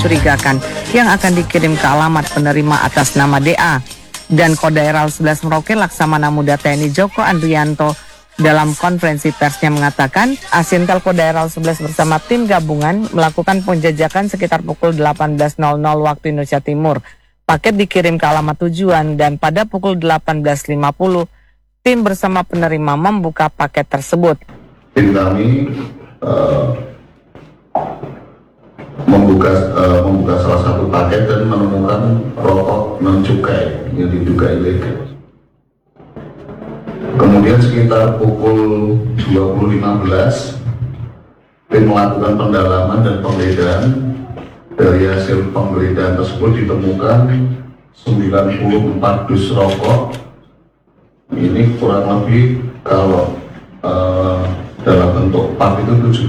mencurigakan yang akan dikirim ke alamat penerima atas nama DA. Dan Kodaeral 11 Merauke Laksamana Muda TNI Joko Andrianto dalam konferensi persnya mengatakan Asintel Kodaeral 11 bersama tim gabungan melakukan penjajakan sekitar pukul 18.00 waktu Indonesia Timur. Paket dikirim ke alamat tujuan dan pada pukul 18.50 tim bersama penerima membuka paket tersebut. Tim kami membuka salah satu paket dan menemukan rokok non cukai yang diduga ilegal. Kemudian sekitar pukul 20.15 tim melakukan pendalaman dan penggeledahan. Dari hasil penggeledahan tersebut ditemukan 94 dus rokok. Ini kurang lebih kalau dalam bentuk pak itu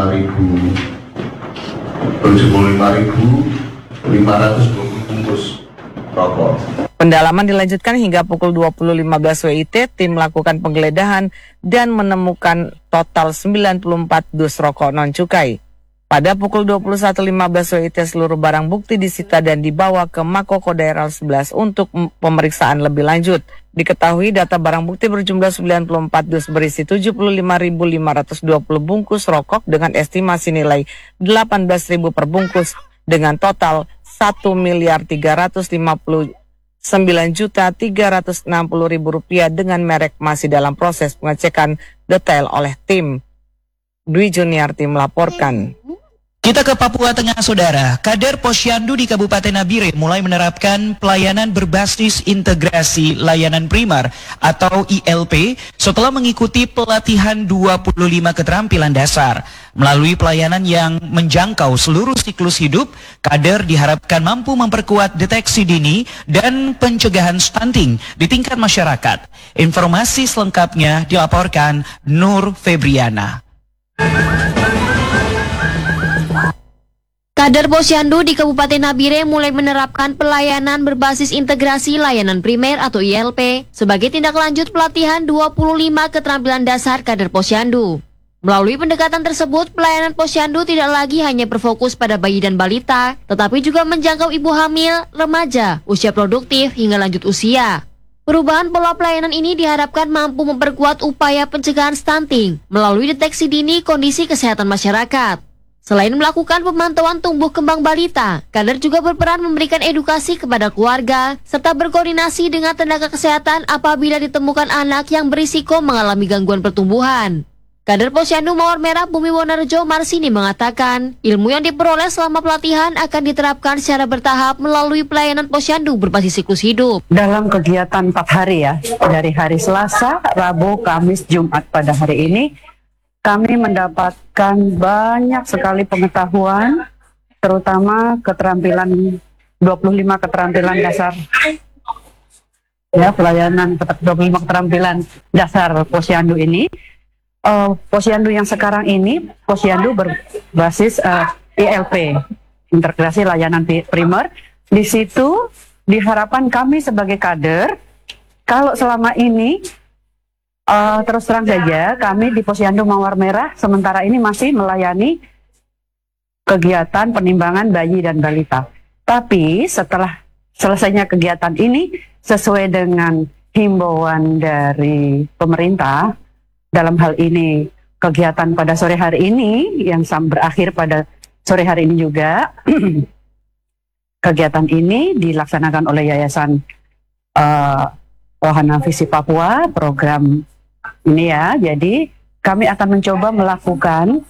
75.520 bungkus rokok. Pendalaman dilanjutkan hingga pukul 20.15 WIT, tim melakukan penggeledahan dan menemukan total 94 dus rokok non-cukai. Pada pukul 21.15 WIT, seluruh barang bukti disita dan dibawa ke Mako Kodaeral 11 untuk pemeriksaan lebih lanjut. Diketahui data barang bukti berjumlah 94 dus berisi 75.520 bungkus rokok dengan estimasi nilai 18.000 per bungkus dengan total 1.359.360.000 rupiah dengan merek masih dalam proses pengecekan detail oleh tim. Dwi Juniarti melaporkan. Kita ke Papua Tengah, Saudara. Kader Posyandu di Kabupaten Nabire mulai menerapkan pelayanan berbasis integrasi layanan primer atau ILP setelah mengikuti pelatihan 25 keterampilan dasar. Melalui pelayanan yang menjangkau seluruh siklus hidup, kader diharapkan mampu memperkuat deteksi dini dan pencegahan stunting di tingkat masyarakat. Informasi selengkapnya dilaporkan Nur Febriana. Kader Posyandu di Kabupaten Nabire mulai menerapkan pelayanan berbasis integrasi layanan primer atau ILP sebagai tindak lanjut pelatihan 25 keterampilan dasar kader Posyandu. Melalui pendekatan tersebut, pelayanan Posyandu tidak lagi hanya berfokus pada bayi dan balita, tetapi juga menjangkau ibu hamil, remaja, usia produktif hingga lanjut usia. Perubahan pola pelayanan ini diharapkan mampu memperkuat upaya pencegahan stunting melalui deteksi dini kondisi kesehatan masyarakat. Selain melakukan pemantauan tumbuh kembang balita, kader juga berperan memberikan edukasi kepada keluarga, serta berkoordinasi dengan tenaga kesehatan apabila ditemukan anak yang berisiko mengalami gangguan pertumbuhan. Kader Posyandu Mawar Merah Bumi Wonorejo Marsini mengatakan, ilmu yang diperoleh selama pelatihan akan diterapkan secara bertahap melalui pelayanan Posyandu berbasis siklus hidup. Dalam kegiatan 4 hari ya, dari hari Selasa, Rabu, Kamis, Jumat pada hari ini, kami mendapatkan banyak sekali pengetahuan, terutama keterampilan 25 keterampilan dasar. Ya, pelayanan 25 keterampilan dasar Posyandu ini. Posyandu yang sekarang ini, Posyandu berbasis ILP, integrasi layanan primer. Di situ diharapkan kami sebagai kader, kalau selama ini terus terang saja, kami di Posyandu Mawar Merah sementara ini masih melayani kegiatan penimbangan bayi dan balita. Tapi setelah selesainya kegiatan ini, sesuai dengan himbauan dari pemerintah, dalam hal ini kegiatan pada sore hari ini, yang berakhir pada sore hari ini juga, kegiatan ini dilaksanakan oleh Yayasan Wahana Visi Papua, program ini ya. Jadi kami akan mencoba melakukan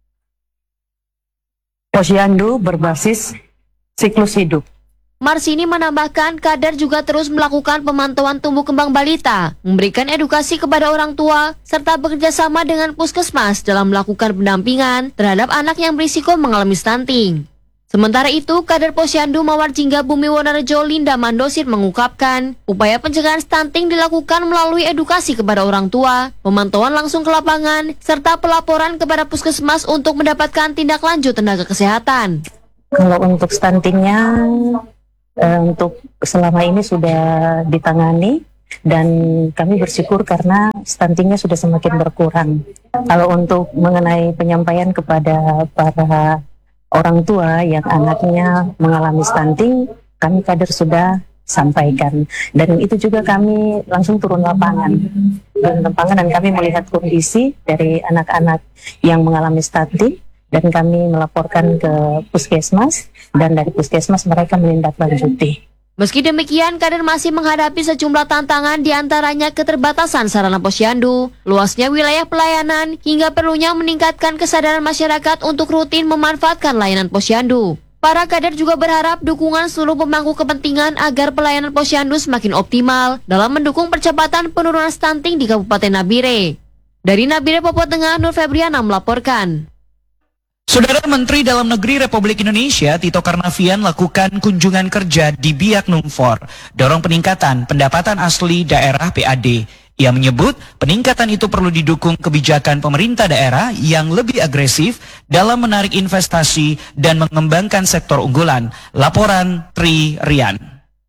Posyandu berbasis siklus hidup. Marsini menambahkan, kader juga terus melakukan pemantauan tumbuh kembang balita, memberikan edukasi kepada orang tua, serta bekerja sama dengan puskesmas dalam melakukan pendampingan terhadap anak yang berisiko mengalami stunting. Sementara itu, kader Posyandu Mawar Jingga Bumi Wonorejo Linda Mandosir mengungkapkan, upaya pencegahan stunting dilakukan melalui edukasi kepada orang tua, pemantauan langsung ke lapangan, serta pelaporan kepada puskesmas untuk mendapatkan tindak lanjut tenaga kesehatan. Kalau untuk stuntingnya, untuk selama ini sudah ditangani dan kami bersyukur karena stuntingnya sudah semakin berkurang. Kalau untuk mengenai penyampaian kepada para orang tua yang anaknya mengalami stunting, kami kader sudah sampaikan. Dan itu juga kami langsung turun lapangan dan kami melihat kondisi dari anak-anak yang mengalami stunting, dan kami melaporkan ke puskesmas, dan dari puskesmas mereka menindaklanjuti. Meski demikian, kader masih menghadapi sejumlah tantangan, diantaranya keterbatasan sarana posyandu, luasnya wilayah pelayanan, hingga perlunya meningkatkan kesadaran masyarakat untuk rutin memanfaatkan layanan posyandu. Para kader juga berharap dukungan seluruh pemangku kepentingan agar pelayanan posyandu semakin optimal dalam mendukung percepatan penurunan stunting di Kabupaten Nabire. Dari Nabire, Papua Tengah, Nur Febriana melaporkan. Saudara Menteri Dalam Negeri Republik Indonesia Tito Karnavian lakukan kunjungan kerja di Biak Numfor, dorong peningkatan pendapatan asli daerah PAD. Ia menyebut peningkatan itu perlu didukung kebijakan pemerintah daerah yang lebih agresif dalam menarik investasi dan mengembangkan sektor unggulan. Laporan Tri Rian.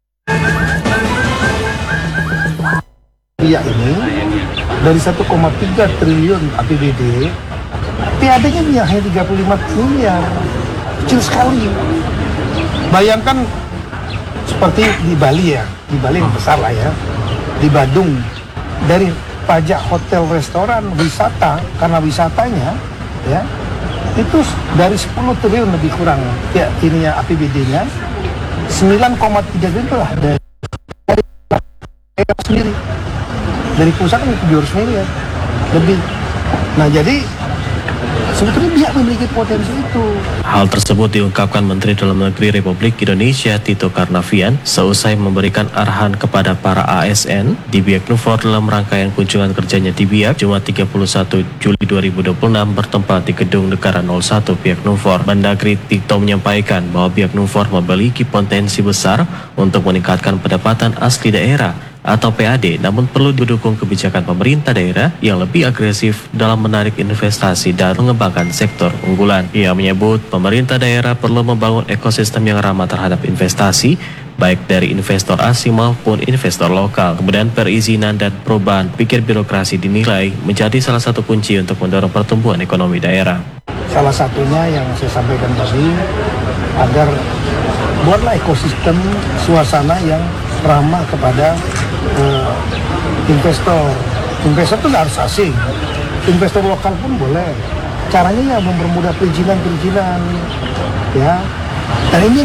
Biak ini dari 1,3 triliun APBD, PAD-nya hanya 35 miliar, kecil sekali. Bayangkan seperti di Bali ya, di Bali yang besar lah ya, di Badung, dari pajak hotel, restoran, wisata, karena wisatanya ya, itu dari 10 triliun lebih kurang ya, ininya APBD-nya, 9,3 triliun lah dari sendiri, dari pusat kan 700 miliar lebih. Nah jadi sebetulnya dia memiliki potensi itu. Hal tersebut diungkapkan Menteri Dalam Negeri Republik Indonesia Tito Karnavian seusai memberikan arahan kepada para ASN di Biak Numfor dalam rangkaian kunjungan kerjanya di Biak Jumat 31 Juli 2026 bertempat di Gedung Negara 01 Biak Numfor. Mendagri Tito menyampaikan bahwa Biak Numfor memiliki potensi besar untuk meningkatkan pendapatan asli daerah atau PAD, namun perlu didukung kebijakan pemerintah daerah yang lebih agresif dalam menarik investasi dan mengembangkan sektor unggulan. Ia menyebut pemerintah daerah perlu membangun ekosistem yang ramah terhadap investasi, baik dari investor asing maupun investor lokal. Kemudian perizinan dan perubahan pikir birokrasi dinilai menjadi salah satu kunci untuk mendorong pertumbuhan ekonomi daerah. Salah satunya yang saya sampaikan tadi, agar buatlah ekosistem suasana yang ramah kepada investor. Investor itu nggak harus asing, investor lokal pun boleh. Caranya ya mempermudah perizinan, ya. Dan ini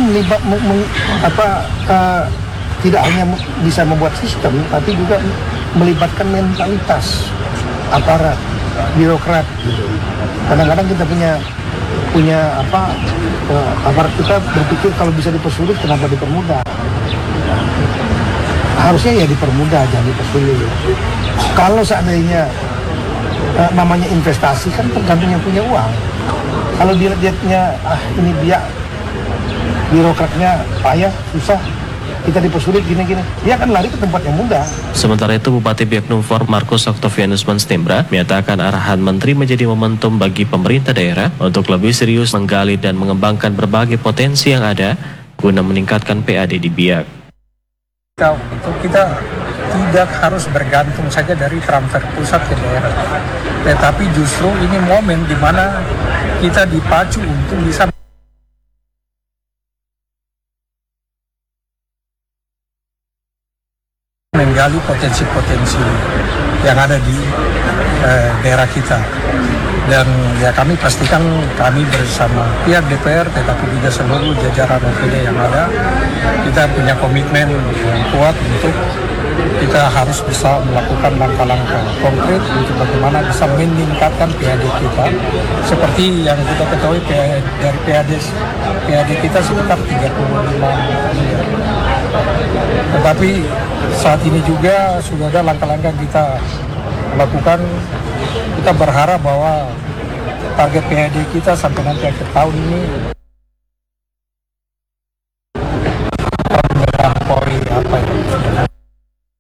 tidak hanya bisa membuat sistem, tapi juga melibatkan mentalitas aparat, birokrat gitu. Kadang-kadang kita punya aparat kita berpikir kalau bisa dipersulit kenapa dipermudah. Harusnya ya dipermudah, jangan dipersulit. Kalau seandainya namanya investasi kan tergantung yang punya uang. Kalau dilihatnya ini biak birokratnya payah, susah, kita dipersulit gini-gini, dia akan lari ke tempat yang mudah. Sementara itu Bupati Biak Numfor Markus Octavianus Manstembra menyatakan arahan Menteri menjadi momentum bagi pemerintah daerah untuk lebih serius menggali dan mengembangkan berbagai potensi yang ada guna meningkatkan PAD di Biak. Kita tidak harus bergantung saja dari transfer pusat ke daerah, tetapi justru ini momen di mana kita dipacu untuk bisa menggali potensi-potensi yang ada di daerah kita. Dan ya kami pastikan kami bersama pihak DPR tetapi juga seluruh jajaran OPD yang ada, kita punya komitmen yang kuat untuk kita harus bisa melakukan langkah-langkah konkret untuk bagaimana bisa meningkatkan PAD kita. Seperti yang kita ketahui dari PAD kita sekitar 35 miliar. Tetapi saat ini juga sudah ada langkah-langkah kita lakukan. Kita berharap bahwa target PAD kita sampai nanti akhir tahun ini